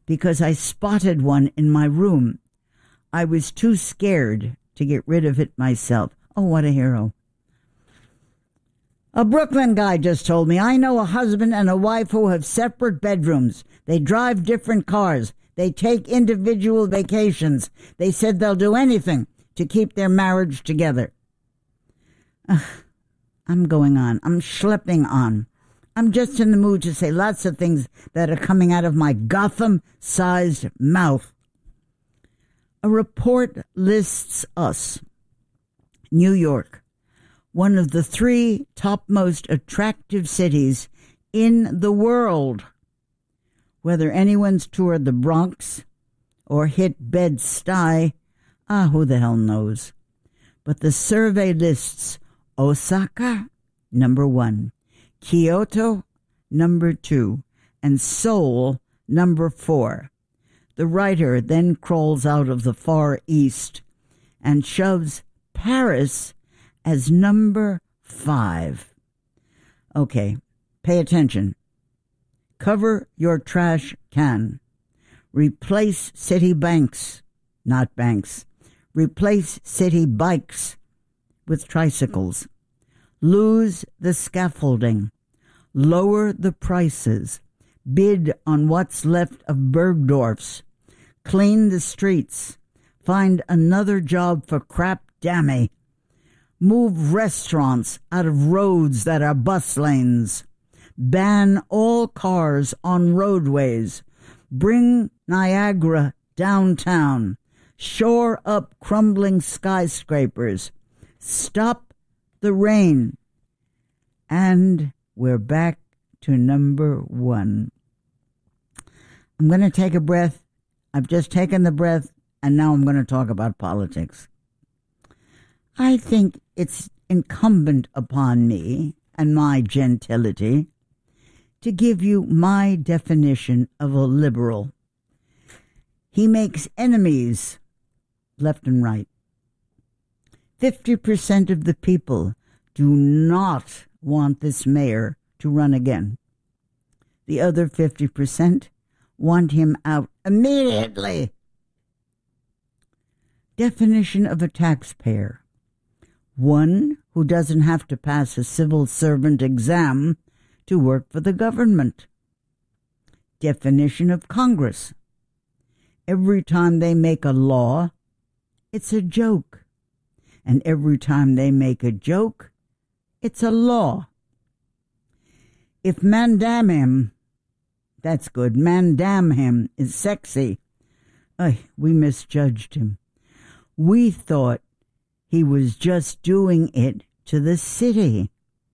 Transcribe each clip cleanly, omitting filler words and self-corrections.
because I spotted one in my room. I was too scared to get rid of it myself. Oh, what a hero. A Brooklyn guy just told me, I know a husband and a wife who have separate bedrooms. They drive different cars. They take individual vacations. They said they'll do anything to keep their marriage together. I'm going on. I'm schlepping on. I'm just in the mood to say lots of things that are coming out of my Gotham-sized mouth. A report lists us, New York, one of the 3 topmost attractive cities in the world. Whether anyone's toured the Bronx or hit Bed-Stuy, who the hell knows. But the survey lists Osaka, number 1, Kyoto, number 2, and Seoul, number 4. The writer then crawls out of the Far East and shoves Paris as number 5. Okay, pay attention. Cover your trash can. Replace city banks, not banks. Replace city bikes with tricycles. Lose the scaffolding. Lower the prices. Bid on what's left of Bergdorf's. Clean the streets. Find another job for crap dammy. Move restaurants out of roads that are bus lanes. Ban all cars on roadways. Bring Niagara downtown. Shore up crumbling skyscrapers. Stop the rain. And we're back to number 1. I'm going to take a breath. I've just taken the breath, and now I'm going to talk about politics. I think it's incumbent upon me and my gentility to give you my definition of a liberal. He makes enemies left and right. 50% of the people do not want this mayor to run again. The other 50% want him out immediately. Definition of a taxpayer. One who doesn't have to pass a civil servant exam to work for the government. Definition of Congress. Every time they make a law, it's a joke. And every time they make a joke, it's a law. If mandam him, that's good. Mandam him is sexy. We misjudged him. We thought he was just doing it to the city.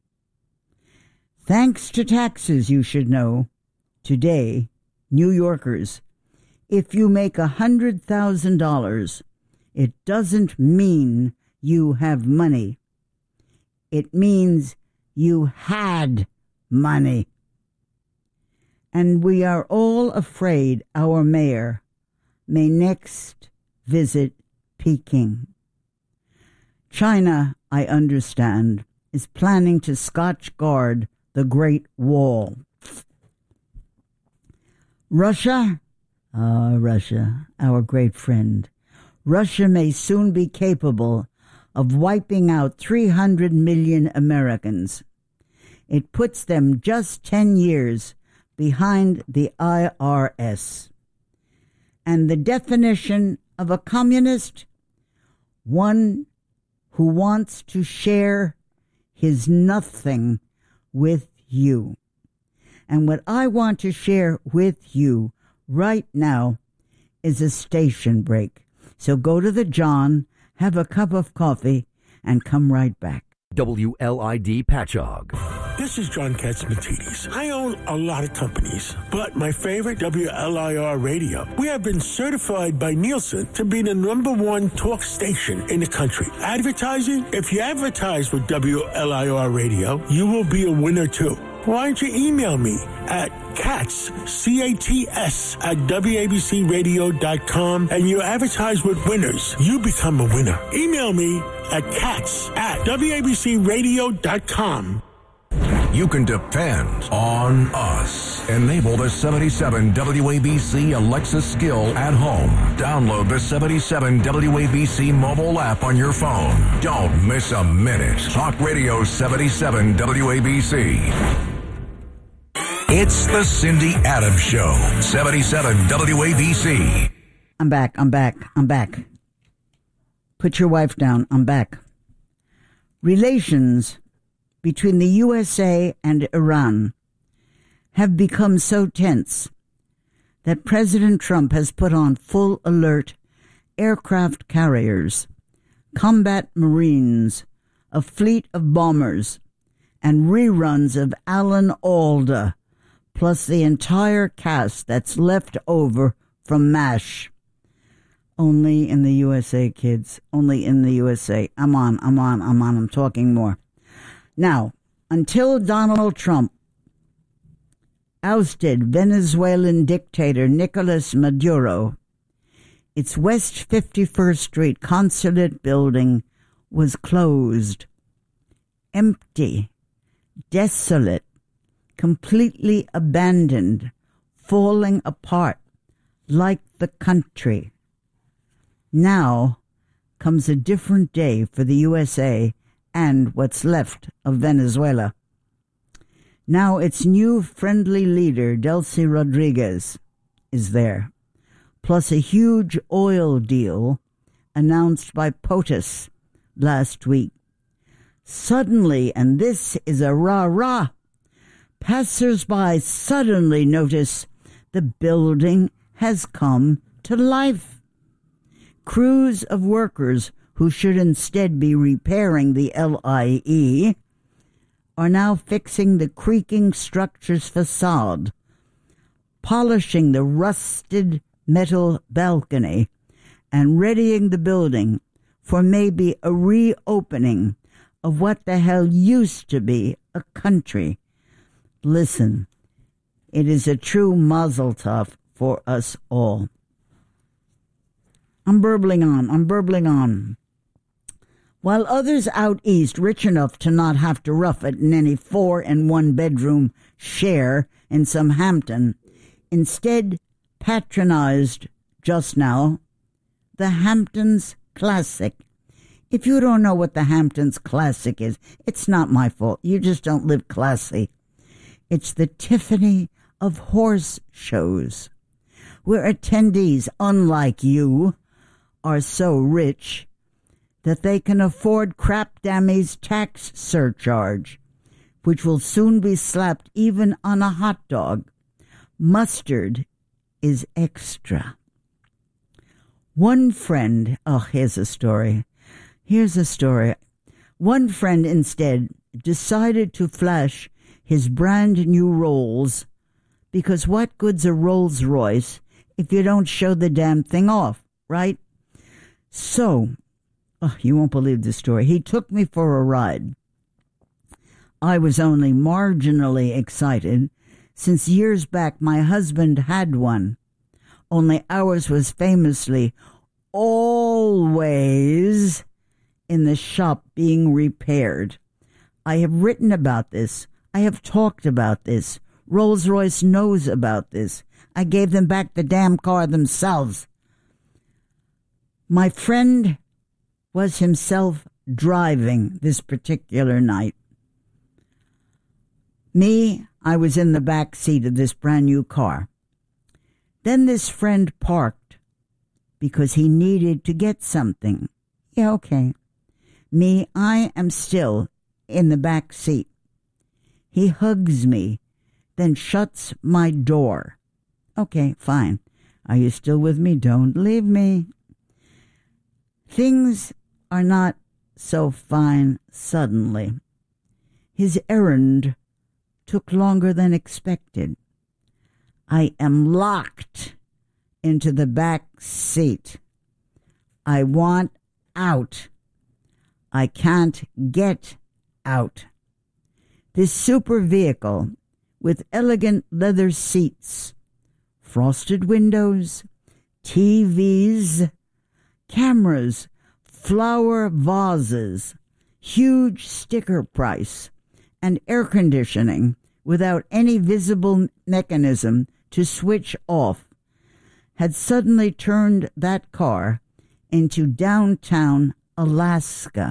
Thanks to taxes, you should know, today, New Yorkers, if you make $100,000, it doesn't mean you have money. It means you had money. And we are all afraid our mayor may next visit Peking. China, I understand, is planning to Scotch guard the Great Wall. Russia, Russia, our great friend. Russia may soon be capable of wiping out 300 million Americans. It puts them just 10 years behind the IRS. And the definition of a communist? One who wants to share his nothing with you. And what I want to share with you right now is a station break. So go to the John, have a cup of coffee, and come right back. WLID Patchogue. This is John Katzmatidis. I own a lot of companies, but my favorite, WLIR Radio. We have been certified by Nielsen to be the #1 talk station in the country. Advertising? If you advertise with WLIR Radio, you will be a winner too. Why don't you email me at Katz, C-A-T-S, at WABCRadio.com, and you advertise with winners. You become a winner. Email me at Katz at WABCRadio.com. you can depend on us. Enable the 77 WABC Alexa skill at home. Download the 77 WABC mobile app on your phone. Don't miss a minute. Talk Radio 77 WABC. It's the Cindy Adams Show, 77 WABC. I'm back. Put your wife down. I'm back. Relations between the USA and Iran have become so tense that President Trump has put on full alert aircraft carriers, combat marines, a fleet of bombers, and reruns of Alan Alda, plus the entire cast that's left over from MASH. Only in the USA, kids. Only in the USA. I'm on. I'm talking more. Now, until Donald Trump ousted Venezuelan dictator Nicolas Maduro, its West 51st Street consulate building was closed, empty, desolate, completely abandoned, falling apart like the country. Now comes a different day for the USA and what's left of Venezuela. Now its new friendly leader, Delcy Rodriguez, is there, plus a huge oil deal announced by POTUS last week. Suddenly, and this is a rah-rah, passers-by suddenly notice the building has come to life. Crews of workers who should instead be repairing the LIE are now fixing the creaking structure's facade, polishing the rusted metal balcony, and readying the building for maybe a reopening of what the hell used to be a country. Listen, it is a true mazel tov for us all. I'm burbling on. While others out east, rich enough to not have to rough it in any 4 and 1 bedroom share in some Hampton, instead patronized just now the Hamptons Classic. If you don't know what the Hamptons Classic is, it's not my fault. You just don't live classy. It's the Tiffany of horse shows, where attendees, unlike you, are so rich that they can afford Crap Dammy's tax surcharge, which will soon be slapped even on a hot dog. Mustard is extra. One friend, here's a story. One friend instead decided to flash his brand new Rolls, because what good's a Rolls Royce if you don't show the damn thing off, right? So, you won't believe this story. He took me for a ride. I was only marginally excited, since years back my husband had one, only ours was famously always in the shop being repaired. I have written about this. I have talked about this. Rolls-Royce knows about this. I gave them back the damn car themselves. My friend was himself driving this particular night. Me, I was in the back seat of this brand new car. Then this friend parked because he needed to get something. Yeah, okay. Me, I am still in the back seat. He hugs me, then shuts my door. Okay, fine. Are you still with me? Don't leave me. Things are not so fine suddenly. His errand took longer than expected. I am locked into the back seat. I want out. I can't get out. This super vehicle with elegant leather seats, frosted windows, TVs, cameras, flower vases, huge sticker price, and air conditioning without any visible mechanism to switch off had suddenly turned that car into downtown Alaska.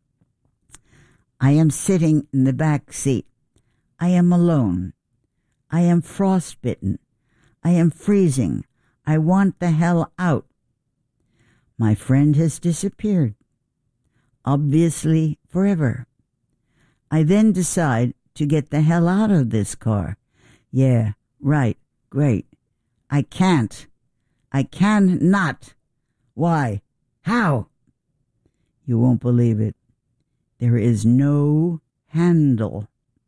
I am sitting in the back seat. I am alone. I am frostbitten. I am freezing. I want the hell out. My friend has disappeared, obviously forever. I then decide to get the hell out of this car. Yeah, right, great. I can't. I cannot. Why? How? You won't believe it. There is no handle,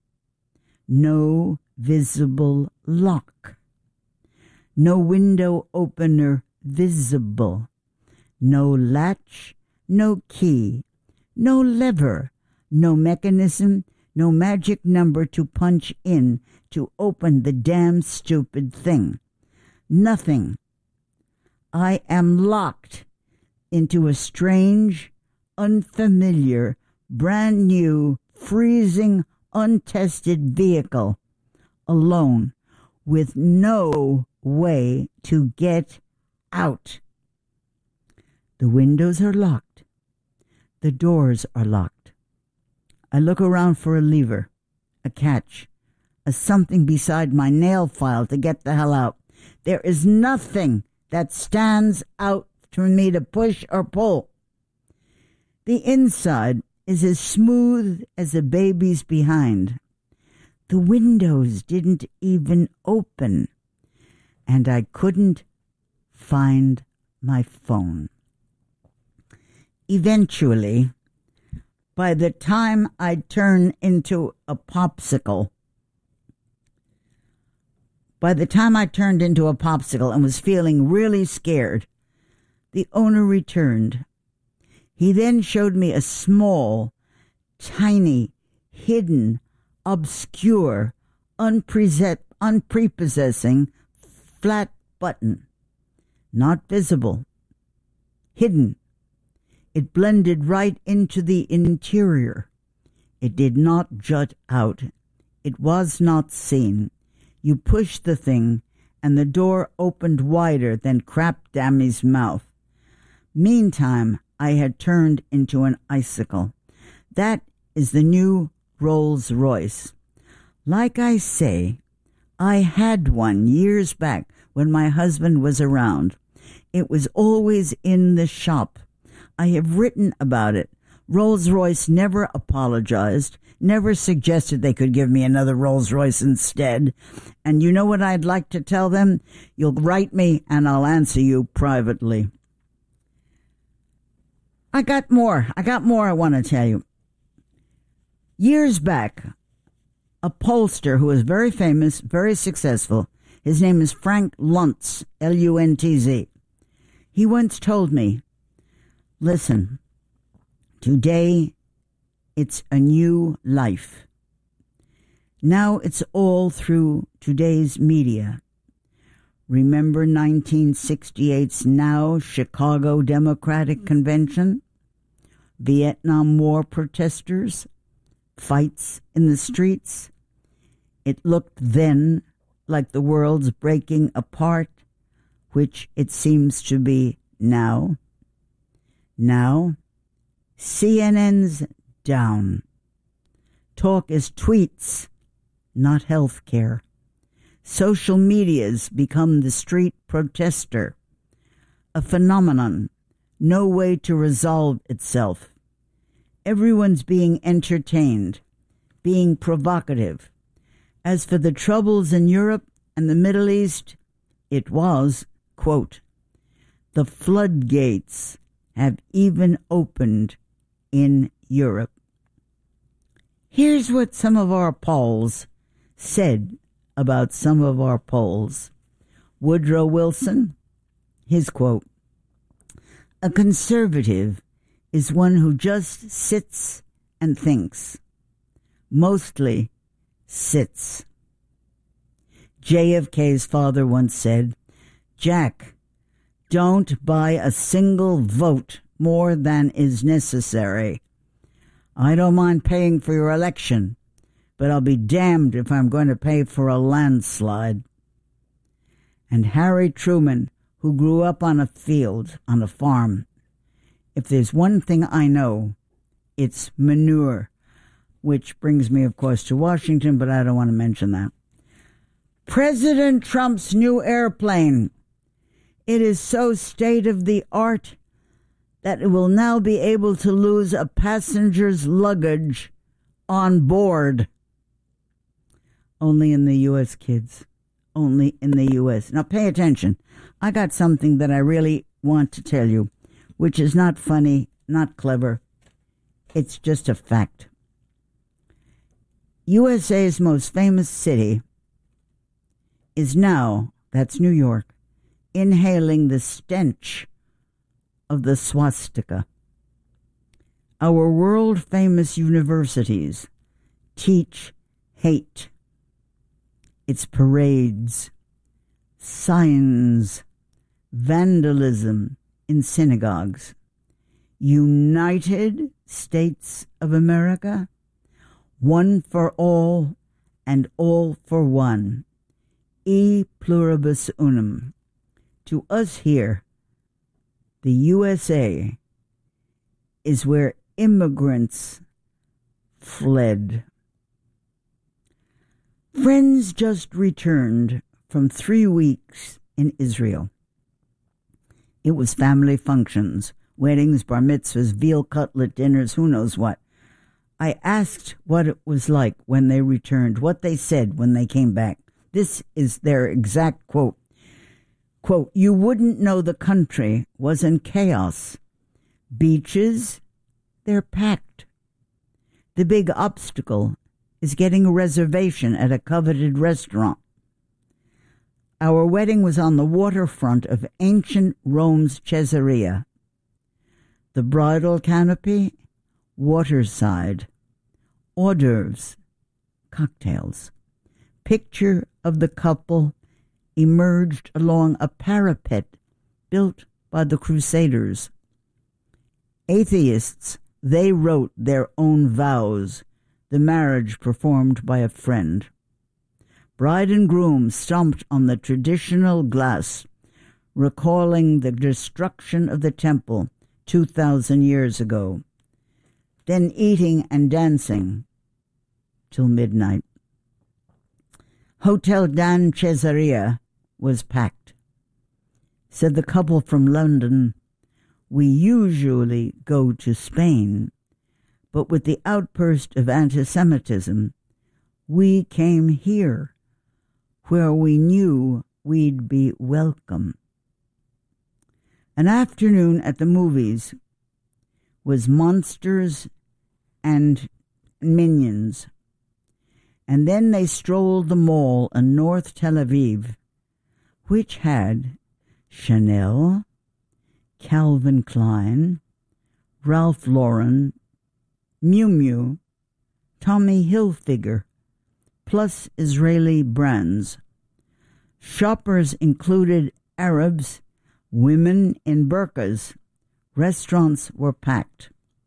no visible lock, no window opener visible, no latch, no key, no lever, no mechanism, no magic number to punch in to open the damn stupid thing. Nothing. I am locked into a strange, unfamiliar, brand new, freezing, untested vehicle, alone, with no way to get out. The windows are locked. The doors are locked. I look around for a lever, a catch, a something beside my nail file to get the hell out. There is nothing that stands out for me to push or pull. The inside is as smooth as a baby's behind. The windows didn't even open, and I couldn't find my phone. Eventually, by the time I turned into a popsicle and was feeling really scared, the owner returned. He then showed me a small, tiny, hidden, obscure, unprepossessing, flat button. Not visible. Hidden. It blended right into the interior. It did not jut out. It was not seen. You pushed the thing, and the door opened wider than Crap Dammy's mouth. Meantime, I had turned into an icicle. That is the new Rolls-Royce. Like I say, I had one years back when my husband was around. It was always in the shop. I have written about it. Rolls-Royce never apologized, never suggested they could give me another Rolls-Royce instead. And you know what I'd like to tell them? You'll write me and I'll answer you privately. I got more I want to tell you. Years back, a pollster who was very famous, very successful, his name is Frank Luntz, Luntz. He once told me, listen, today it's a new life. Now it's all through today's media. Remember 1968's now Chicago Democratic Convention? Vietnam War protesters? Fights in the streets? It looked then like the world's breaking apart, which it seems to be now. Now, CNN's down. Talk is tweets, not health care. Social media's become the street protester, a phenomenon, no way to resolve itself. Everyone's being entertained, being provocative. As for the troubles in Europe and the Middle East, it was, quote, the floodgates have even opened in Europe. Here's what some of our polls said about some of our polls. Woodrow Wilson, his quote, a conservative is one who just sits and thinks. Mostly sits. JFK's father once said, Jack, don't buy a single vote more than is necessary. I don't mind paying for your election, but I'll be damned if I'm going to pay for a landslide. And Harry Truman, who grew up on a field, on a farm, if there's one thing I know, it's manure, which brings me, of course, to Washington, but I don't want to mention that. President Trump's new airplane. It is so state-of-the-art that it will now be able to lose a passenger's luggage on board. Only in the U.S., kids. Only in the U.S. Now pay attention. I got something that I really want to tell you, which is not funny, not clever. It's just a fact. USA's most famous city is now, that's New York, inhaling the stench of the swastika. Our world-famous universities teach hate. Its parades, signs, vandalism in synagogues. United States of America, one for all and all for one. E pluribus unum. To us here, the USA is where immigrants fled. Friends just returned from 3 weeks in Israel. It was family functions, weddings, bar mitzvahs, veal cutlet dinners, who knows what. I asked what it was like when they returned, what they said when they came back. This is their exact quote. Quote, "You wouldn't know the country was in chaos. Beaches, they're packed. The big obstacle is getting a reservation at a coveted restaurant. Our wedding was on the waterfront of ancient Rome's Caesarea. The bridal canopy, waterside, hors d'oeuvres, cocktails. Picture of the couple emerged along a parapet built by the Crusaders. Atheists, they wrote their own vows, the marriage performed by a friend. Bride and groom stomped on the traditional glass, recalling the destruction of the temple 2,000 years ago, then eating and dancing till midnight. Hotel Dan Caesarea was packed. Said the couple from London, "We usually go to Spain, but with the outburst of anti-Semitism, we came here, where we knew we'd be welcome." An afternoon at the movies was Monsters and Minions, and then they strolled the mall in North Tel Aviv, which had Chanel, Calvin Klein, Ralph Lauren, Miu Miu, Tommy Hilfiger, plus Israeli brands. Shoppers included Arabs, women in burqas. Restaurants were packed.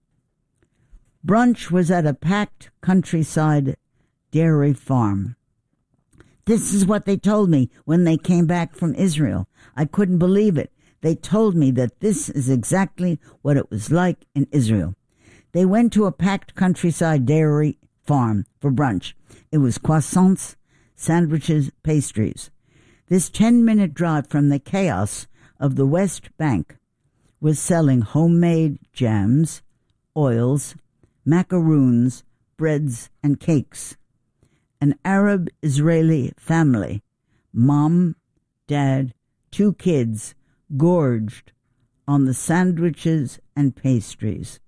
Brunch was at a packed countryside dairy farm. This is what they told me when they came back from Israel. I couldn't believe it. They told me that this is exactly what it was like in Israel. They went to a packed countryside dairy farm for brunch. It was croissants, sandwiches, pastries. This 10-minute drive from the chaos of the West Bank was selling homemade jams, oils, macaroons, breads, and cakes. An Arab-Israeli family, mom, dad, 2 kids, gorged on the sandwiches and pastries.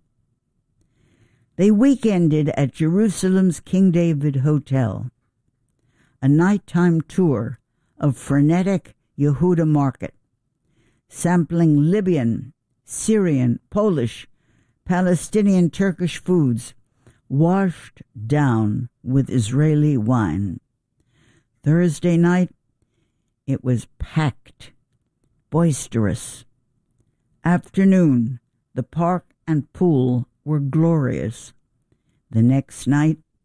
They weekended at Jerusalem's King David Hotel, a nighttime tour of frenetic Yehuda market, sampling Libyan, Syrian, Polish, Palestinian, Turkish foods, washed down with Israeli wine. Thursday night, it was packed, boisterous. Afternoon, the park and pool were glorious. The next night,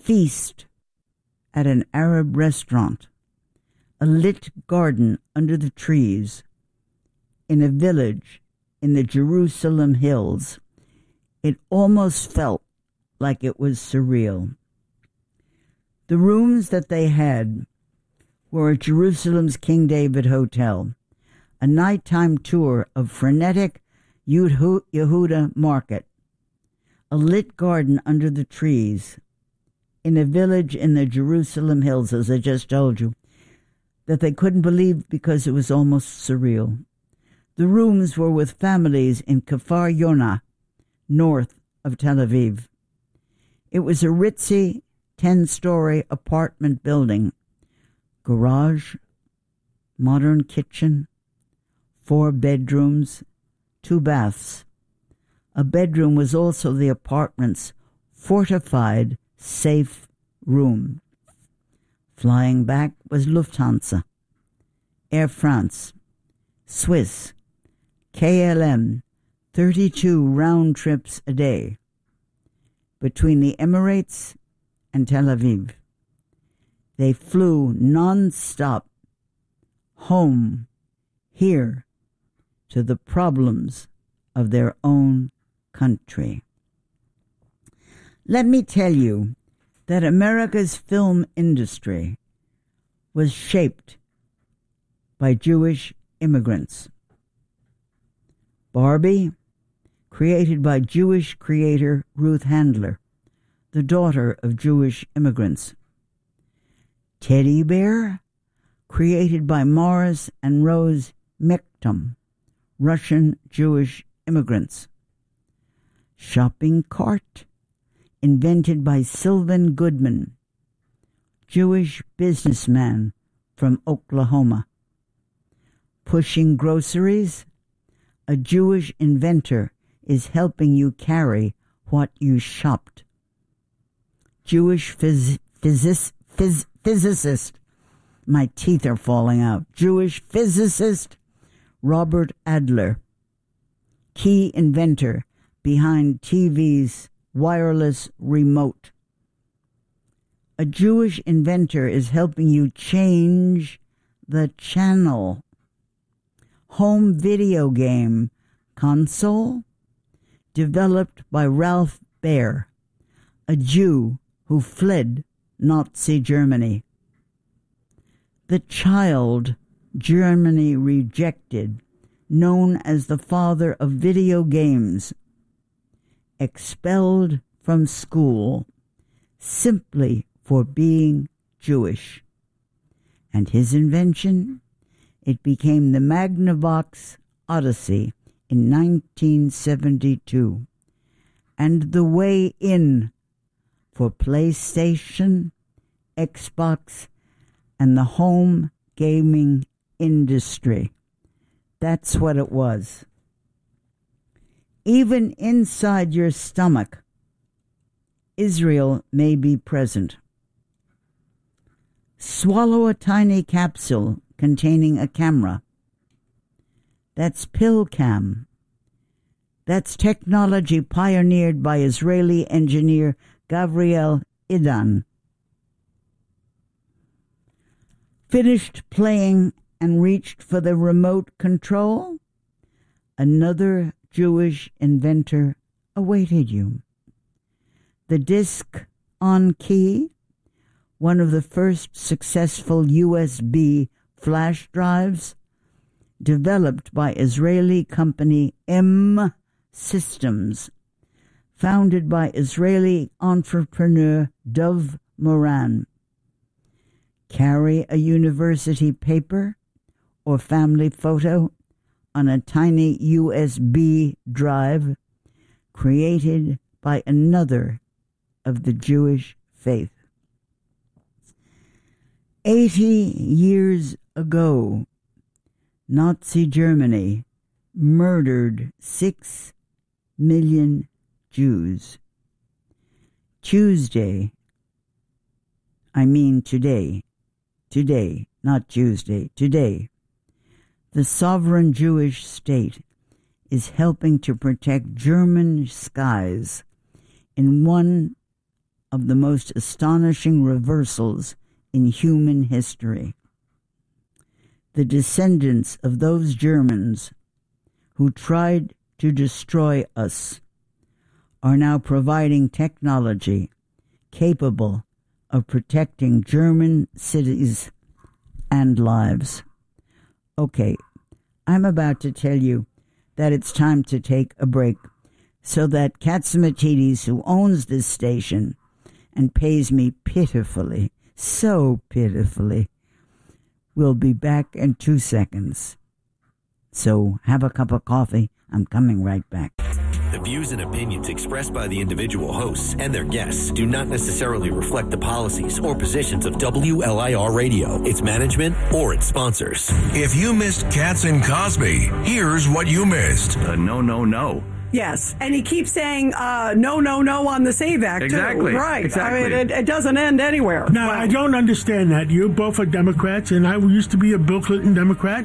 feast at an Arab restaurant, a lit garden under the trees, in a village in the Jerusalem hills. It almost felt like it was surreal. The rooms that they had were at Jerusalem's King David Hotel, a nighttime tour of frenetic Yehuda market, a lit garden under the trees, in a village in the Jerusalem hills, as I just told you, that they couldn't believe because it was almost surreal. The rooms were with families in Kfar Yonah, north of Tel Aviv. It was a ritzy 10-story apartment building, garage, modern kitchen, 4 bedrooms, 2 baths. A bedroom was also the apartment's fortified, safe room. Flying back was Lufthansa, Air France, Swiss, KLM, 32 round trips a day between the Emirates and Tel Aviv. They flew non-stop home, here, to the problems of their own country. Let me tell you that America's film industry was shaped by Jewish immigrants. Barbie, created by Jewish creator Ruth Handler, the daughter of Jewish immigrants. Teddy Bear, created by Morris and Rose Mechtam, Russian Jewish immigrants. Shopping Cart, invented by Sylvan Goodman, Jewish businessman from Oklahoma. Pushing Groceries, a Jewish inventor is helping you carry what you shopped. Jewish physicist, my teeth are falling out, Jewish physicist Robert Adler, key inventor behind TV's wireless remote. A Jewish inventor is helping you change the channel. Home video game console, developed by Ralph Baer, a Jew who fled Nazi Germany. The child Germany rejected, known as the father of video games, expelled from school simply for being Jewish. And his invention? It became the Magnavox Odyssey in 1972, and the way in for PlayStation, Xbox, and the home gaming industry. That's what it was. Even inside your stomach, Israel may be present. Swallow a tiny capsule containing a camera. That's PillCam. That's technology pioneered by Israeli engineer Gavriel Idan. Finished playing and reached for the remote control? Another Jewish inventor awaited you. The disc on key, one of the first successful USB flash drives, developed by Israeli company M Systems, founded by Israeli entrepreneur Dov Moran. Carry a university paper or family photo on a tiny USB drive created by another of the Jewish faith. 80 years ago, Nazi Germany murdered 6 million Jews. Today, not Tuesday, today, the sovereign Jewish state is helping to protect German skies in one of the most astonishing reversals in human history. The descendants of those Germans who tried to destroy us are now providing technology capable of protecting German cities and lives. Okay, I'm about to tell you that it's time to take a break so that Katzimatidis, who owns this station and pays me pitifully, so pitifully, will be back in 2 seconds. So have a cup of coffee. I'm coming right back. The views and opinions expressed by the individual hosts and their guests do not necessarily reflect the policies or positions of WLIR Radio, its management, or its sponsors. If you missed Katz and Cosby, here's what you missed. No. Yes, and he keeps saying no on the SAVE Act, exactly. too. Right. Exactly. I mean, it doesn't end anywhere. Now, I don't understand that. You both are Democrats, and I used to be a Bill Clinton Democrat.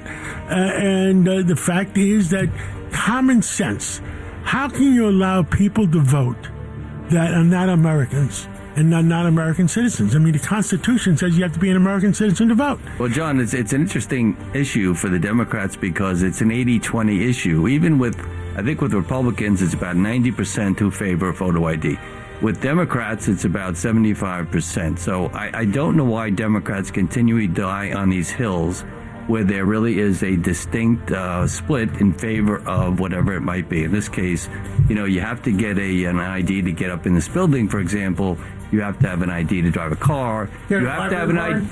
And the fact is that common sense, how can you allow people to vote that are not Americans and not American citizens? I mean, the Constitution says you have to be an American citizen to vote. Well, John, it's an interesting issue for the Democrats because it's an 80-20 issue. Even with, I think with Republicans, it's about 90% who favor photo ID. With Democrats, it's about 75%. So I don't know why Democrats continually die on these hills where there really is a distinct split in favor of whatever it might be. In this case, you have to get an ID to get up in this building, for example. You have to have an ID to drive a car. You have to have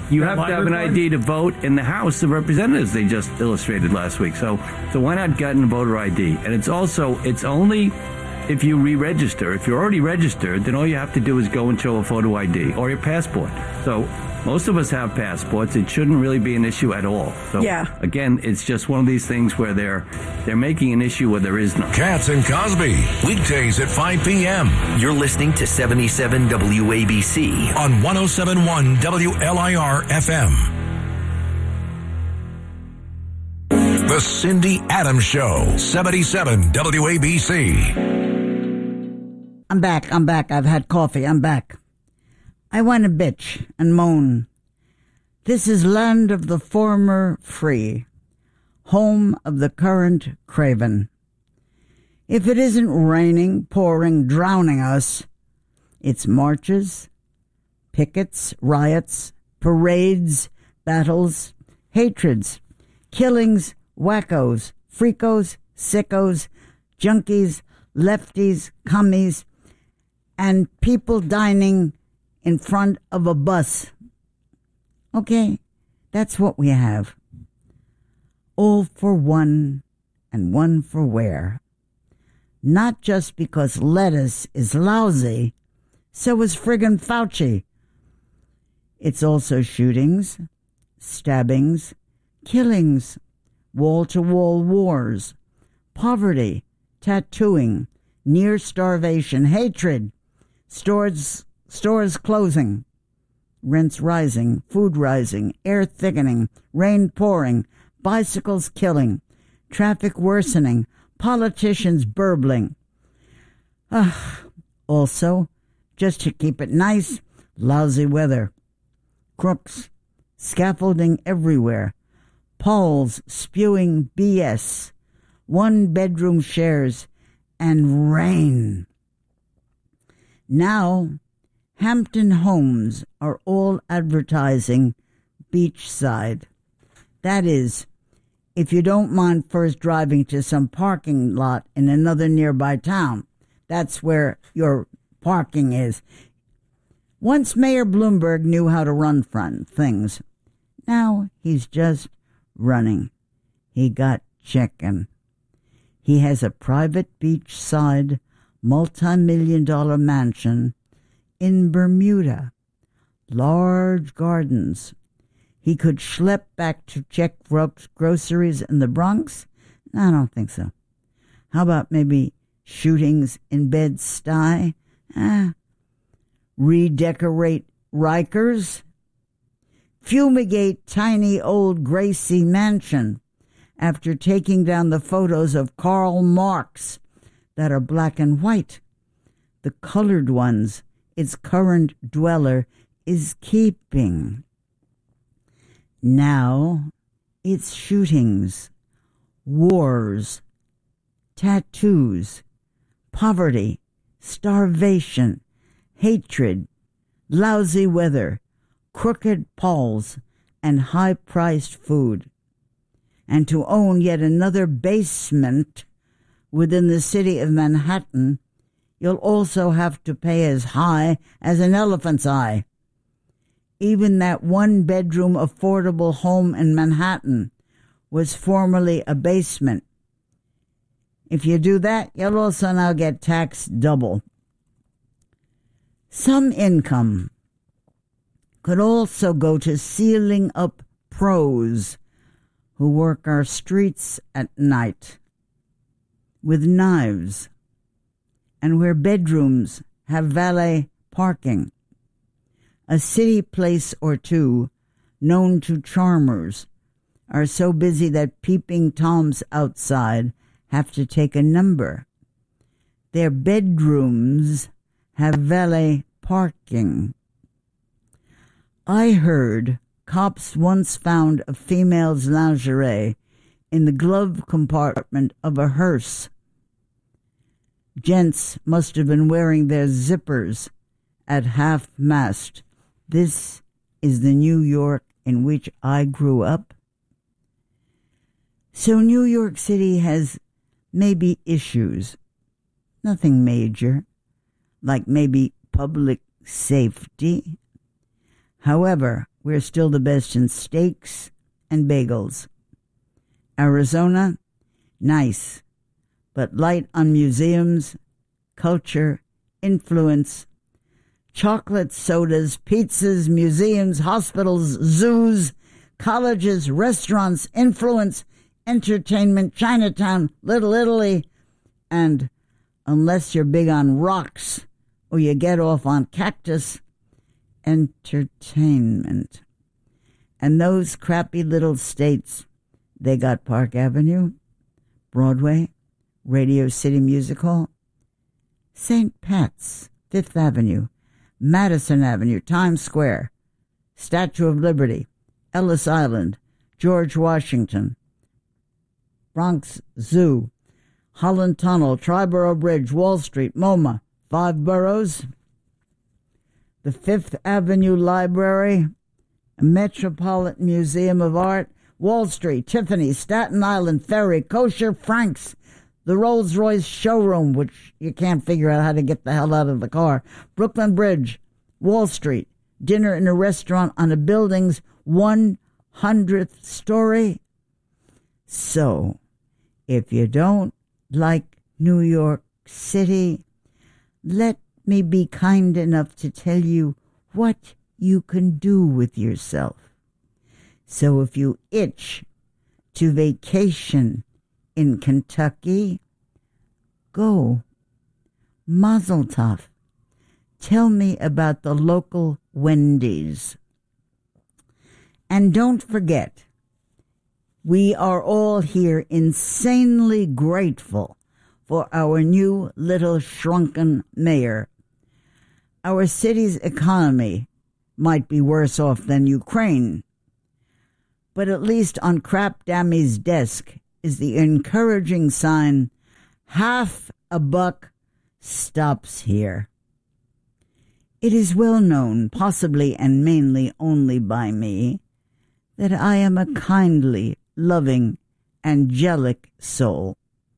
an ID to vote in the House of Representatives. They just illustrated last week. So why not get a voter ID? And it's only if you re-register. If you're already registered, then all you have to do is go and show a photo ID or your passport. So most of us have passports. It shouldn't really be an issue at all. So again, it's just one of these things where they're making an issue where there is none. Katz and Cosby, weekdays at 5 p.m. You're listening to 77 WABC on 107.1 WLIR FM. The Cindy Adams Show, 77 WABC. I'm back. I've had coffee. I'm back. I want to bitch and moan. This is land of the former free, home of the current craven. If it isn't raining, pouring, drowning us, it's marches, pickets, riots, parades, battles, hatreds, killings, wackos, freakos, sickos, junkies, lefties, commies, and people dining in front of a bus. Okay, that's what we have. All for one and one for where. Not just because lettuce is lousy, so is friggin' Fauci. It's also shootings, stabbings, killings, wall-to-wall wars, poverty, tattooing, near starvation, hatred, stores closing, rents rising, food rising, air thickening, rain pouring, bicycles killing, traffic worsening, politicians burbling. Also, just to keep it nice, lousy weather, crooks, scaffolding everywhere, poles spewing BS, one-bedroom shares, and rain. Now, Hampton homes are all advertising beachside. That is, if you don't mind first driving to some parking lot in another nearby town. That's where your parking is. Once Mayor Bloomberg knew how to run things. Now he's just running. He got chicken. He has a private beachside, multi-million-dollar mansion in Bermuda. Large gardens. He could schlep back to check groceries in the Bronx? I don't think so. How about maybe shootings in Bed-Stuy? Redecorate Rikers? Fumigate tiny old Gracie mansion after taking down the photos of Karl Marx that are black and white. The colored ones its current dweller is keeping. Now it's shootings, wars, tattoos, poverty, starvation, hatred, lousy weather, crooked poles, and high-priced food. And to own yet another basement within the city of Manhattan, you'll also have to pay as high as an elephant's eye. Even that one-bedroom affordable home in Manhattan was formerly a basement. If you do that, you'll also now get taxed double. Some income could also go to sealing up pros who work our streets at night with knives, and where bedrooms have valet parking. A city place or two, known to charmers, are so busy that peeping Toms outside have to take a number. Their bedrooms have valet parking. I heard cops once found a female's lingerie in the glove compartment of a hearse. Gents must have been wearing their zippers at half-mast. This is the New York in which I grew up. So New York City has maybe issues, nothing major, like maybe public safety. However, we're still the best in steaks and bagels. Arizona, nice, but light on museums, culture, influence, chocolate, sodas, pizzas, museums, hospitals, zoos, colleges, restaurants, influence, entertainment, Chinatown, Little Italy, and unless you're big on rocks or you get off on cactus, entertainment. And those crappy little states, they got Park Avenue, Broadway, Radio City Music Hall, St. Pat's, Fifth Avenue, Madison Avenue, Times Square, Statue of Liberty, Ellis Island, George Washington, Bronx Zoo, Holland Tunnel, Triborough Bridge, Wall Street, MoMA, 5 boroughs, the Fifth Avenue Library, Metropolitan Museum of Art, Wall Street, Tiffany, Staten Island Ferry, Kosher Frank's, the Rolls-Royce showroom, which you can't figure out how to get the hell out of the car, Brooklyn Bridge, Wall Street, dinner in a restaurant on a building's 100th story. So, if you don't like New York City, let me be kind enough to tell you what you can do with yourself. So if you itch to vacation in Kentucky, go. Mazel tov. Tell me about the local Wendy's. And don't forget, we are all here insanely grateful for our new little shrunken mayor. Our city's economy might be worse off than Ukraine, but at least on Crap Dammy's desk is the encouraging sign, $50 stops here. It is well known, possibly and mainly only by me, that I am a kindly, loving, angelic soul.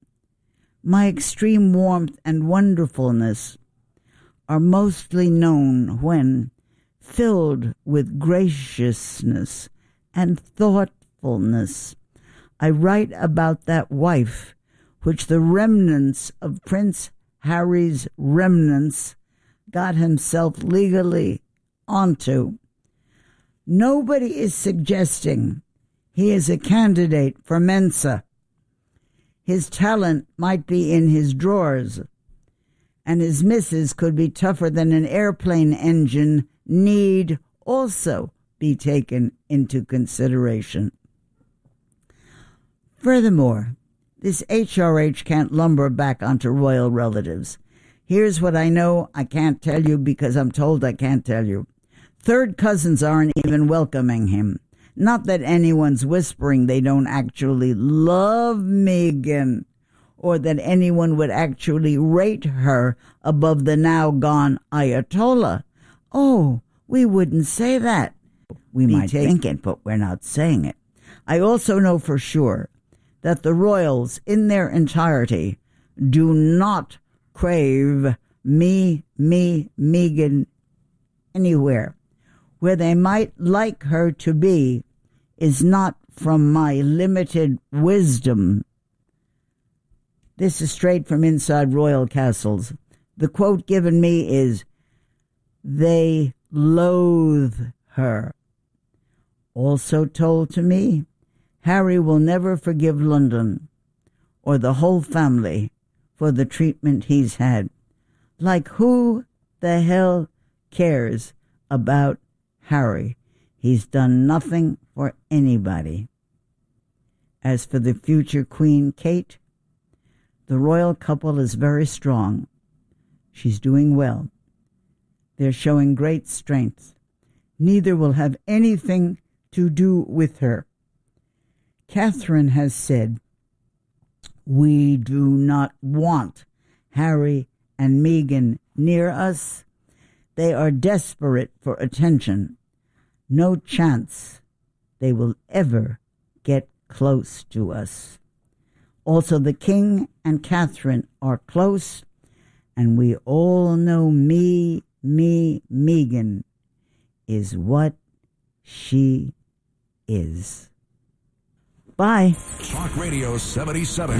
My extreme warmth and wonderfulness are mostly known when, filled with graciousness and thoughtfulness, I write about that wife which the remnants of Prince Harry's remnants got himself legally onto. Nobody is suggesting he is a candidate for Mensa. His talent might be in his drawers, and his missus could be tougher than an airplane engine, need also be taken into consideration. Furthermore, this HRH can't lumber back onto royal relatives. Here's what I know I can't tell you because I'm told I can't tell you. Third cousins aren't even welcoming him. Not that anyone's whispering they don't actually love Meghan, or that anyone would actually rate her above the now gone Ayatollah. Oh, we wouldn't say that. We might think it, but we're not saying it. I also know for sure that the royals in their entirety do not crave Meghan anywhere. Where they might like her to be is not from my limited wisdom. This is straight from inside royal castles. The quote given me is, "They loathe her." Also told to me, Harry will never forgive London or the whole family for the treatment he's had. Like, who the hell cares about Harry? He's done nothing for anybody. As for the future Queen Kate, the royal couple is very strong. She's doing well. They're showing great strength. Neither will have anything to do with her. Catherine has said, "We do not want Harry and Meghan near us. They are desperate for attention. No chance they will ever get close to us." Also, the King and Catherine are close, and we all know Meghan is what she is. Bye. Talk Radio 77.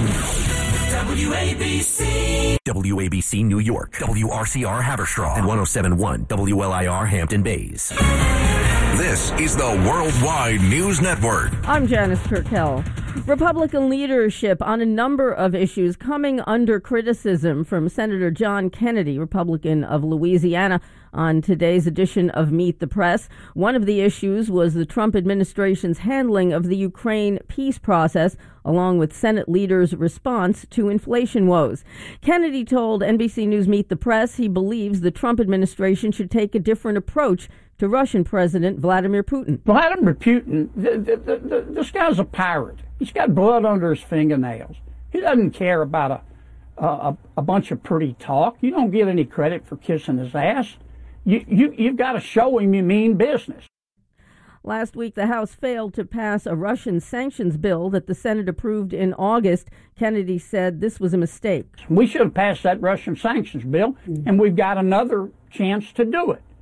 WABC. WABC New York. WRCR Haverstraw. And 107.1 WLIR Hampton Bays. This is the Worldwide News Network. I'm Janice Turkel. Republican leadership on a number of issues coming under criticism from Senator John Kennedy, Republican of Louisiana, on today's edition of Meet the Press. One of the issues was the Trump administration's handling of the Ukraine peace process, along with Senate leaders' response to inflation woes. Kennedy told NBC News Meet the Press he believes the Trump administration should take a different approach to Russian President Vladimir Putin. Vladimir Putin, this guy's a pirate. He's got blood under his fingernails. He doesn't care about a bunch of pretty talk. You don't get any credit for kissing his ass. You've got to show him you mean business. Last week, the House failed to pass a Russian sanctions bill that the Senate approved in August. Kennedy said this was a mistake. We should have passed that Russian sanctions bill, and we've got another chance to do it.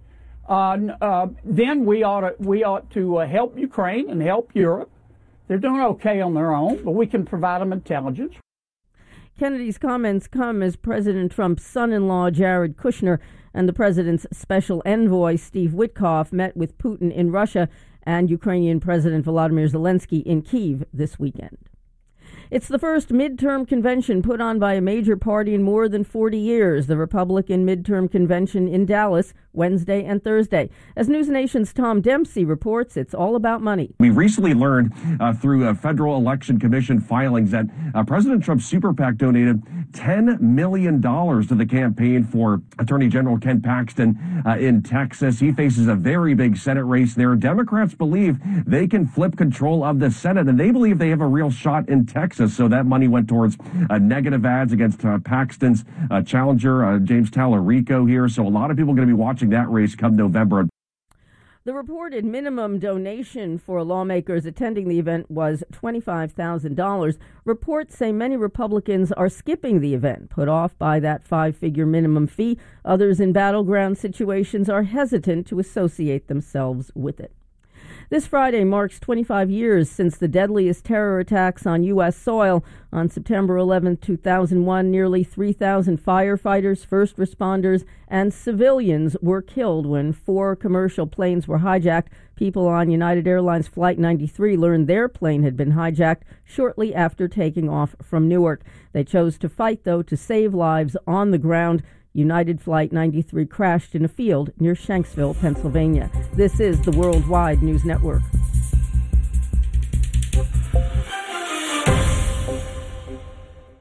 Then we ought to help Ukraine and help Europe. They're doing okay on their own, but we can provide them intelligence. Kennedy's comments come as President Trump's son-in-law, Jared Kushner, and the president's special envoy, Steve Witkoff, met with Putin in Russia and Ukrainian President Volodymyr Zelensky in Kyiv this weekend. It's the first midterm convention put on by a major party in more than 40 years, the Republican midterm convention in Dallas, Wednesday and Thursday. As News Nation's Tom Dempsey reports, it's all about money. We recently learned through Federal Election Commission filings that President Trump's super PAC donated $10 million to the campaign for Attorney General Ken Paxton in Texas. He faces a very big Senate race there. Democrats believe they can flip control of the Senate, and they believe they have a real shot in Texas. So that money went towards negative ads against Paxton's challenger, James Tallarico here. So a lot of people are going to be watching that race come November. The reported minimum donation for lawmakers attending the event was $25,000. Reports say many Republicans are skipping the event, put off by that five-figure minimum fee. Others in battleground situations are hesitant to associate themselves with it. This Friday marks 25 years since the deadliest terror attacks on U.S. soil. On September 11, 2001, nearly 3,000 firefighters, first responders, and civilians were killed when 4 commercial planes were hijacked. People on United Airlines Flight 93 learned their plane had been hijacked shortly after taking off from Newark. They chose to fight, though, to save lives on the ground. United Flight 93 crashed in a field near Shanksville, Pennsylvania. This is the Worldwide News Network. Every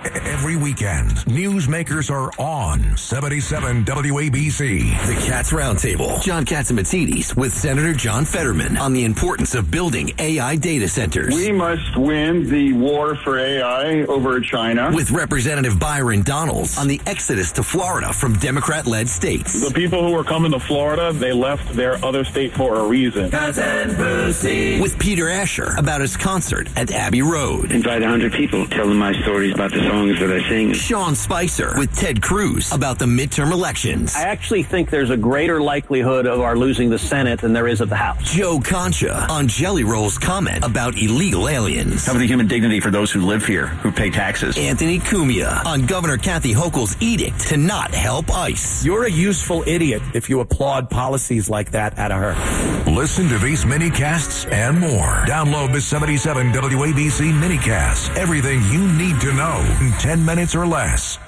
Every weekend, newsmakers are on 77 WABC. The Cats Roundtable. John Catsimatidis with Senator John Fetterman on the importance of building AI data centers. We must win the war for AI over China. With Representative Byron Donalds on the exodus to Florida from Democrat-led states. The people who were coming to Florida, they left their other state for a reason. With Peter Asher about his concert at Abbey Road. Invite 100 people, tell them my stories about the songs that I sing. Sean Spicer with Ted Cruz about the midterm elections. I actually think there's a greater likelihood of our losing the Senate than there is of the House. Joe Concha on Jelly Roll's comment about illegal aliens. How about the human dignity for those who live here, who pay taxes? Anthony Cumia on Governor Kathy Hochul's edict to not help ICE. You're a useful idiot if you applaud policies like that out of her. Listen to these mini-casts and more. Download the 77 WABC mini-cast. Everything you need to know in 10 minutes or less.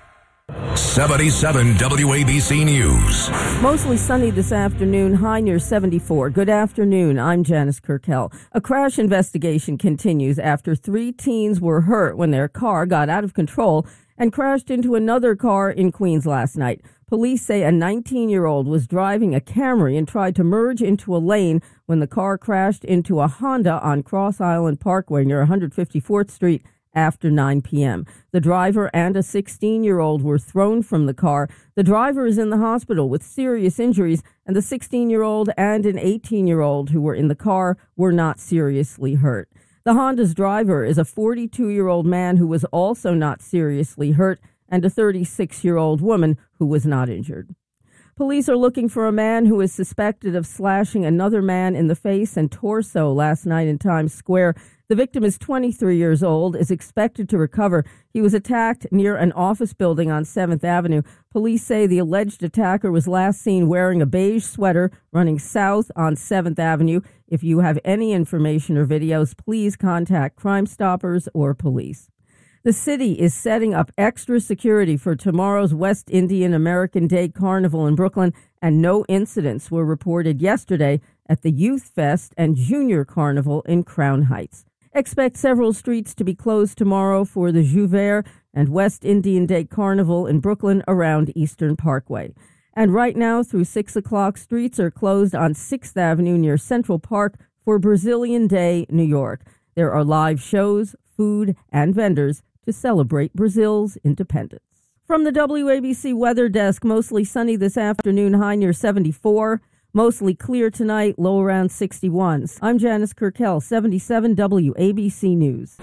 77 WABC News. Mostly sunny this afternoon, high near 74. Good afternoon, I'm Janice Kirkell. A crash investigation continues after 3 teens were hurt when their car got out of control and crashed into another car in Queens last night. Police say a 19-year-old was driving a Camry and tried to merge into a lane when the car crashed into a Honda on Cross Island Parkway near 154th Street after 9 p.m. The driver and a 16-year-old were thrown from the car. The driver is in the hospital with serious injuries, and the 16-year-old and an 18-year-old who were in the car were not seriously hurt. The Honda's driver is a 42-year-old man who was also not seriously hurt, and a 36-year-old woman who was not injured. Police are looking for a man who is suspected of slashing another man in the face and torso last night in Times Square. The victim is 23 years old, is expected to recover. He was attacked near an office building on 7th Avenue. Police say the alleged attacker was last seen wearing a beige sweater running south on 7th Avenue. If you have any information or videos, please contact Crime Stoppers or police. The city is setting up extra security for tomorrow's West Indian American Day Carnival in Brooklyn, and no incidents were reported yesterday at the Youth Fest and Junior Carnival in Crown Heights. Expect several streets to be closed tomorrow for the Jouvert and West Indian Day Carnival in Brooklyn around Eastern Parkway. And right now, through 6 o'clock, streets are closed on 6th Avenue near Central Park for Brazilian Day, New York. There are live shows, food, and vendors to celebrate Brazil's independence. From the WABC Weather Desk, mostly sunny this afternoon, high near 74. Mostly clear tonight, low around 61. I'm Janice Kirkell, 77 WABC News.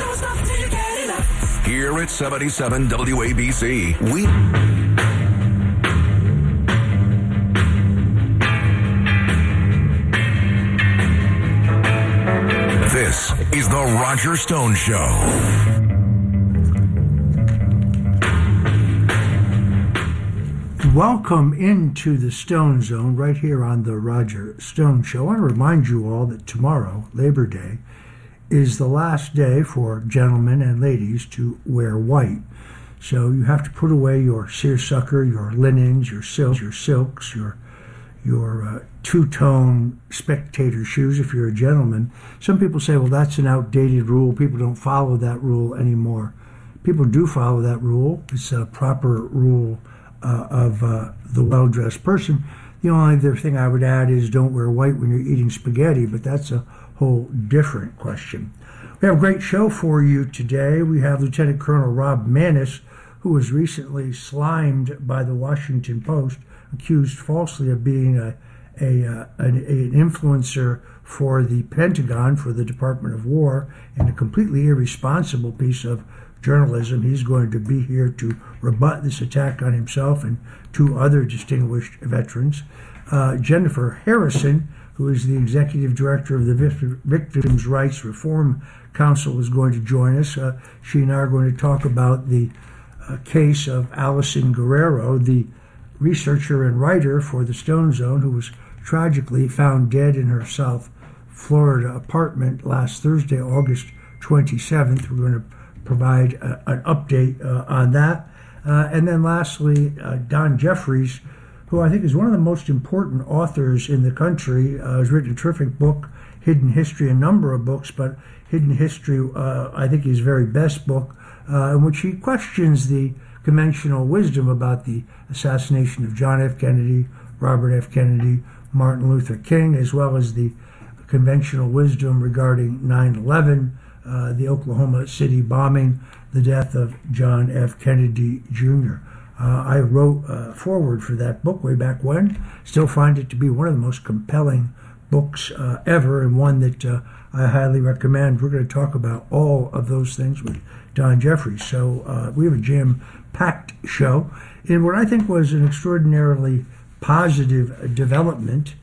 Here at 77 WABC, This is the Roger Stone Show. Welcome into the Stone Zone right here on the Roger Stone Show. I want to remind you all that tomorrow, Labor Day, is the last day for gentlemen and ladies to wear white. So you have to put away your seersucker, your linens, your silks, your two-tone spectator shoes if you're a gentleman. Some people say, well, that's an outdated rule. People don't follow that rule anymore. People do follow that rule. It's a proper rule of the well-dressed person. The only other thing I would add is don't wear white when you're eating spaghetti, but that's a whole different question. We have a great show for you today. We have Lieutenant Colonel Rob Maness, who was recently slimed by the Washington Post, accused falsely of being an influencer for the Pentagon, for the Department of War, and a completely irresponsible piece of journalism. He's going to be here to rebut this attack on himself and 2 other distinguished veterans. Jennifer Harrison, who is the executive director of the Victims' Rights Reform Council, is going to join us. She and I are going to talk about the case of Allison Guerrero, the researcher and writer for the Stone Zone, who was tragically found dead in her South Florida apartment last Thursday, August 27th. We're going to provide an update on that. And then lastly, Don Jeffries, who I think is one of the most important authors in the country, has written a terrific book, Hidden History, a number of books, but Hidden History, I think his very best book, in which he questions the conventional wisdom about the assassination of John F. Kennedy, Robert F. Kennedy, Martin Luther King, as well as the conventional wisdom regarding 9/11, the Oklahoma City bombing, the death of John F. Kennedy Jr. I wrote a foreword for that book way back when. Still find it to be one of the most compelling books ever, and one that I highly recommend. We're going to talk about all of those things with Don Jeffries. So we have a jam-packed show in what I think was an extraordinarily positive development.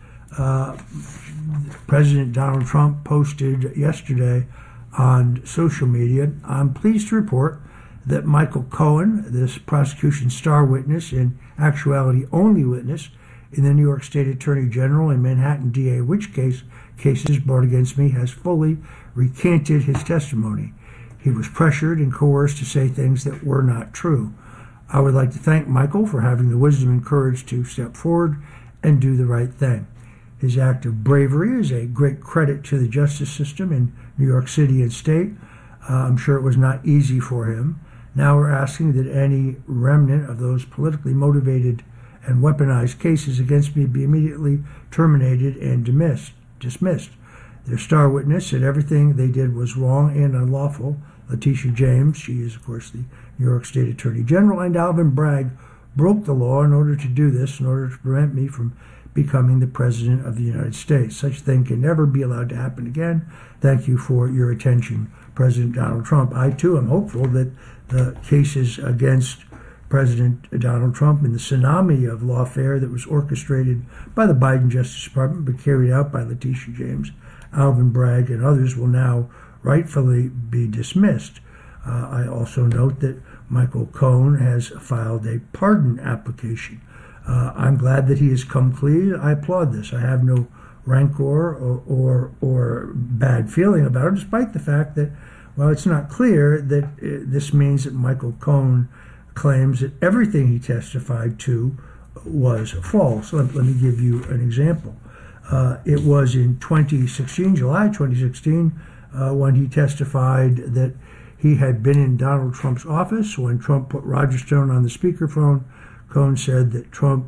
President Donald Trump posted yesterday on social media, "I'm pleased to report that Michael Cohen, this prosecution's star witness, in actuality only witness in the New York State Attorney General and Manhattan DA witch cases brought against me, has fully recanted his testimony. He was pressured and coerced to say things that were not true. I would like to thank Michael for having the wisdom and courage to step forward and do the right thing. His act of bravery is a great credit to the justice system in New York City and state. I'm sure it was not easy for him. Now we're asking that any remnant of those politically motivated and weaponized cases against me be immediately terminated and dismissed. Their star witness said everything they did was wrong and unlawful. Letitia James, she is, of course, the New York State Attorney General, and Alvin Bragg broke the law in order to do this, in order to prevent me from becoming the President of the United States. Such thing can never be allowed to happen again. Thank you for your attention, President Donald Trump." I, too, am hopeful that the cases against President Donald Trump and the tsunami of lawfare that was orchestrated by the Biden Justice Department but carried out by Letitia James, Alvin Bragg, and others will now rightfully be dismissed. I also note that Michael Cohen has filed a pardon application. I'm glad that he has come clean. I applaud this. I have no rancor or bad feeling about it, despite the fact that, well, it's not clear that this means that Michael Cohen claims that everything he testified to was false. Let me give you an example. It was in 2016, July 2016, when he testified that he had been in Donald Trump's office when Trump put Roger Stone on the speakerphone. Cohen said that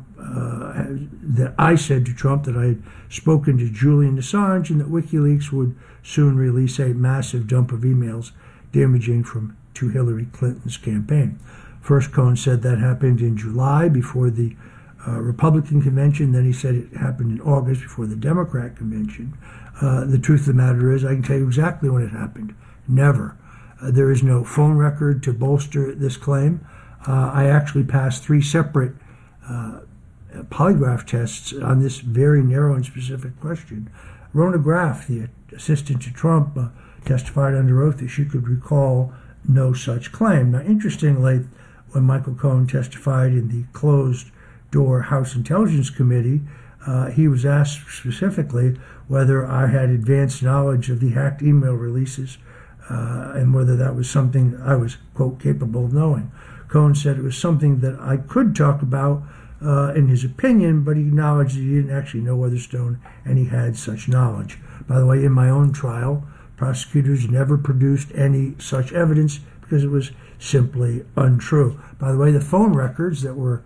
I said to Trump that I had spoken to Julian Assange and that WikiLeaks would soon release a massive dump of emails damaging to Hillary Clinton's campaign. First, Cohen said that happened in July before the Republican convention. Then he said it happened in August before the Democrat convention. The truth of the matter is, I can tell you exactly when it happened. Never. There is no phone record to bolster this claim. I actually passed 3 separate polygraph tests on this very narrow and specific question. Rona Graff, the assistant to Trump, testified under oath that she could recall no such claim. Now, interestingly, when Michael Cohen testified in the closed-door House Intelligence Committee, he was asked specifically whether I had advanced knowledge of the hacked email releases and whether that was something I was, quote, capable of knowing. Cohen said it was something that I could talk about in his opinion, but he acknowledged that he didn't actually know Weatherstone and he had such knowledge. By the way, in my own trial, prosecutors never produced any such evidence because it was simply untrue. By the way, the phone records that were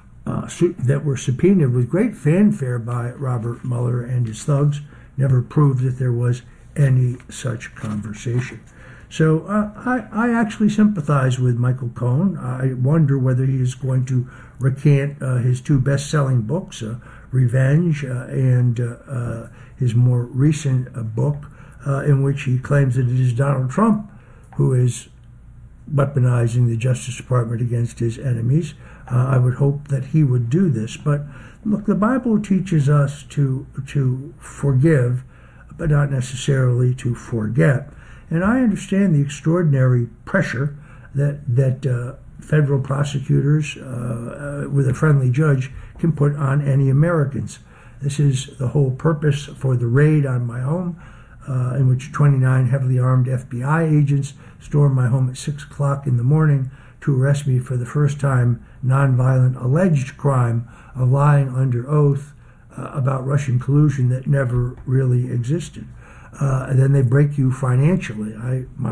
subpoenaed with great fanfare by Robert Mueller and his thugs never proved that there was any such conversation. So I actually sympathize with Michael Cohen. I wonder whether he is going to recant his 2 best-selling books, Revenge and his more recent book, in which he claims that it is Donald Trump who is weaponizing the Justice Department against his enemies. I would hope that he would do this. But look, the Bible teaches us to forgive, but not necessarily to forget. And I understand the extraordinary pressure that federal prosecutors with a friendly judge can put on any Americans. This is the whole purpose for the raid on my home, in which 29 heavily armed FBI agents stormed my home at 6 o'clock in the morning to arrest me for the first time nonviolent alleged crime of lying under oath about Russian collusion that never really existed. And then they break you financially. My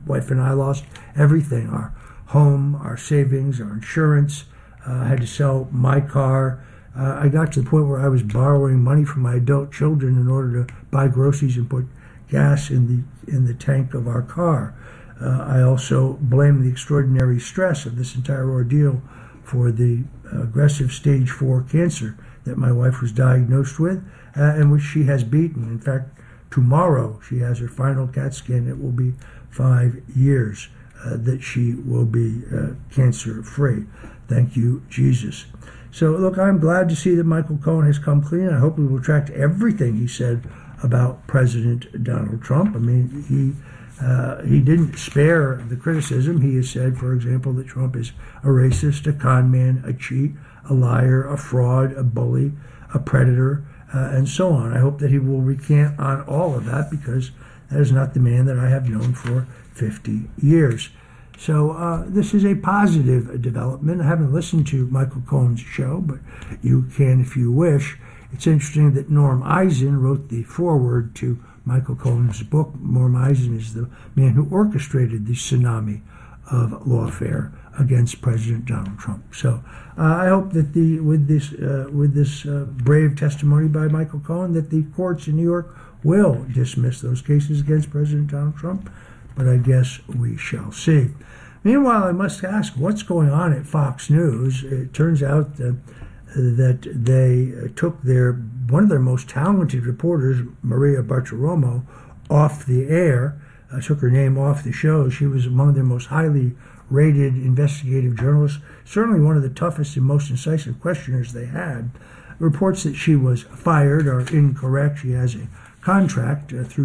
wife and I lost everything, our home, our savings, our insurance. I had to sell my car. I got to the point where I was borrowing money from my adult children in order to buy groceries and put gas in the tank of our car. I also blame the extraordinary stress of this entire ordeal for the aggressive stage 4 cancer that my wife was diagnosed with, and which she has beaten. In fact, tomorrow she has her final CAT scan. It will be 5 years that she will be cancer-free. Thank you, Jesus. So, look, I'm glad to see that Michael Cohen has come clean. I hope we will retract everything he said about President Donald Trump. I mean, he didn't spare the criticism. He has said, for example, that Trump is a racist, a con man, a cheat, a liar, a fraud, a bully, a predator, and so on. I hope that he will recant on all of that, because that is not the man that I have known for 50 years. So this is a positive development. I haven't listened to Michael Cohen's show, but you can if you wish. It's interesting that Norm Eisen wrote the foreword to Michael Cohen's book. Norm Eisen is the man who orchestrated the tsunami of lawfare against President Donald Trump. So I hope that with this brave testimony by Michael Cohen, that the courts in New York will dismiss those cases against President Donald Trump. But I guess we shall see. Meanwhile, I must ask, what's going on at Fox News? It turns out that they took one of their most talented reporters, Maria Bartiromo, off the air, took her name off the show. She was among their most highly rated investigative journalists, certainly one of the toughest and most incisive questioners they had. Reports that she was fired are incorrect. She has a contract through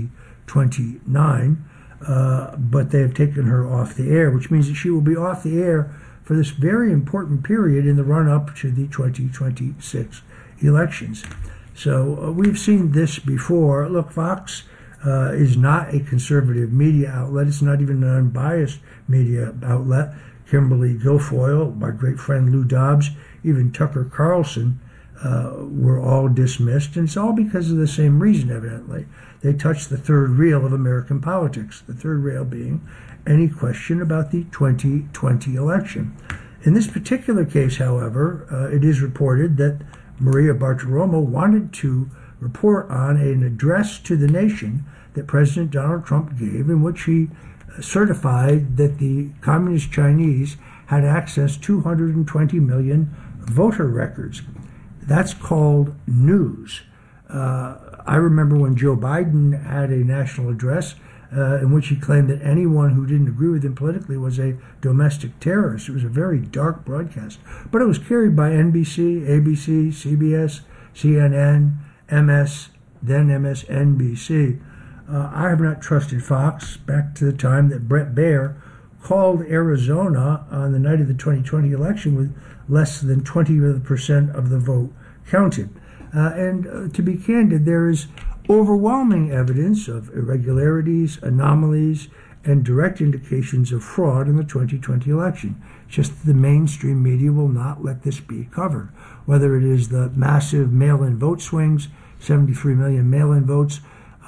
2029, but they have taken her off the air, which means that she will be off the air for this very important period in the run-up to the 2026 elections. So we've seen this before. Look, Fox is not a conservative media outlet. It's not even an unbiased media outlet. Kimberly Guilfoyle, my great friend Lou Dobbs, even Tucker Carlson were all dismissed. And it's all because of the same reason, evidently. They touched the third rail of American politics, the third rail being any question about the 2020 election. In this particular case, however, it is reported that Maria Bartiromo wanted to report on an address to the nation that President Donald Trump gave, in which he certified that the Communist Chinese had accessed 220 million voter records. That's called news. I remember when Joe Biden had a national address in which he claimed that anyone who didn't agree with him politically was a domestic terrorist. It was a very dark broadcast. But it was carried by NBC, ABC, CBS, CNN, MS, then MSNBC. I have not trusted Fox back to the time that Brett Baer called Arizona on the night of the 2020 election with less than 20% of the vote counted. And to be candid, there is overwhelming evidence of irregularities, anomalies, and direct indications of fraud in the 2020 election. Just the mainstream media will not let this be covered. Whether it is the massive mail-in vote swings, 73 million mail-in votes,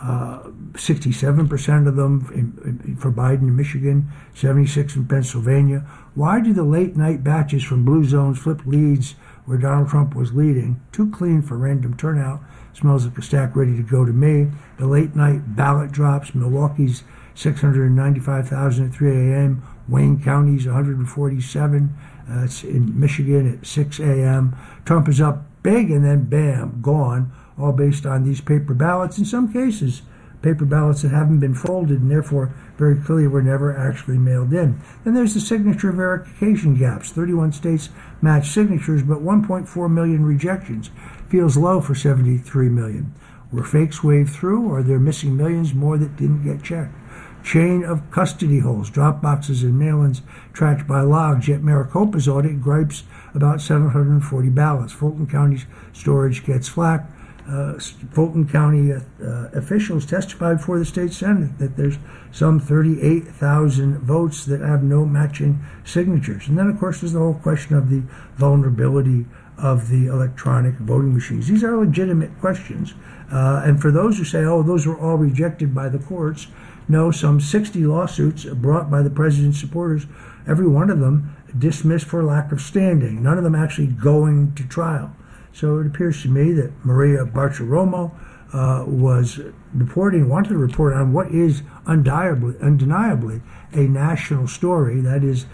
67% of them for Biden in Michigan, 76 in Pennsylvania. Why do the late-night batches from blue zones flip leads where Donald Trump was leading? Too clean for random turnout. Smells like a stack ready to go to me. The late-night ballot drops, Milwaukee's 695,000 at 3 a.m., Wayne County's 147, it's in Michigan at 6 a.m. Trump is up big and then bam, gone, all based on these paper ballots. In some cases, paper ballots that haven't been folded and therefore very clearly were never actually mailed in. Then there's the signature verification gaps. 31 states match signatures, but 1.4 million rejections. Feels low for 73 million. Were fakes waved through, or are there missing millions more that didn't get checked? Chain of custody holes, drop boxes and mail-ins tracked by logs, yet Maricopa's audit gripes about 740 ballots. Fulton County's storage gets flack. Fulton County officials testified before the state senate that there's some 38,000 votes that have no matching signatures. And then, of course, there's the whole question of the vulnerability of the electronic voting machines. These are legitimate questions. And for those who say, oh, those were all rejected by the courts, No, some 60 lawsuits brought by the president's supporters, every one of them dismissed for lack of standing, none of them actually going to trial. So it appears to me that Maria Bartiromo wanted to report on what is undeniably a national story, that is